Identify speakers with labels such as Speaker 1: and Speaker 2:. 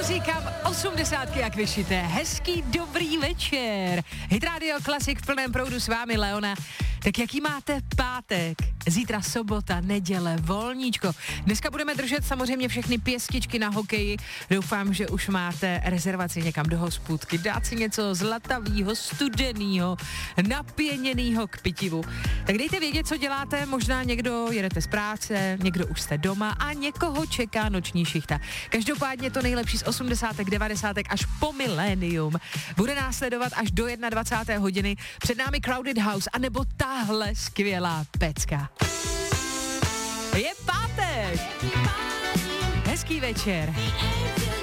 Speaker 1: říkám 80 jak vyšité. Hezký dobrý večer. Hit Radio Classic v plném proudu s vámi Leona. Tak jaký máte pátek? Zítra sobota, neděle, volníčko. Dneska budeme držet samozřejmě všechny pěstičky na hokeji. Doufám, že už máte rezervaci někam do hospůdky. Dát si něco zlatavýho, studenýho, napěněnýho k pitivu. Tak dejte vědět, co děláte. Možná někdo jedete z práce, někdo už jste doma a někoho čeká noční šichta. Každopádně to nejlepší z 80. 90. až po milénium bude následovat až do 21. hodiny. Před námi Crowded House anebo tahle skvělá pecka. Je pátek! Hezký večer.